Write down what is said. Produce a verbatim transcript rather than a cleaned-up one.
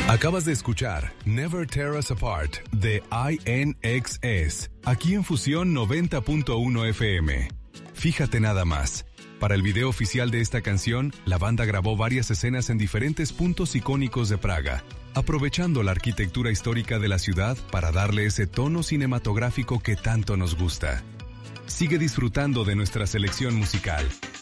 Acabas de escuchar Never Tear Us Apart de I N X S, aquí en Fusión noventa punto uno F M. Fíjate nada más. Para el video oficial de esta canción, la banda grabó varias escenas en diferentes puntos icónicos de Praga, aprovechando la arquitectura histórica de la ciudad para darle ese tono cinematográfico que tanto nos gusta. Sigue disfrutando de nuestra selección musical.